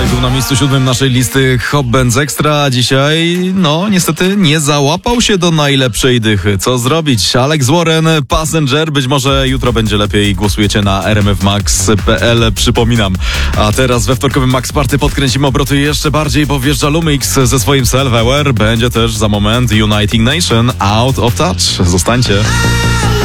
był na miejscu 7 naszej listy Hot Bands Extra, a dzisiaj, niestety nie załapał się do najlepszej dychy. Co zrobić? Alex Warren, Passenger, być może jutro będzie lepiej, głosujecie na rmfmax.pl, przypominam. A teraz we wtorkowym Max Party podkręcimy obroty jeszcze bardziej, bo wjeżdża Lumix ze swoim Self-Aware, będzie też za moment Uniting Nation, Out of Touch. Zostańcie.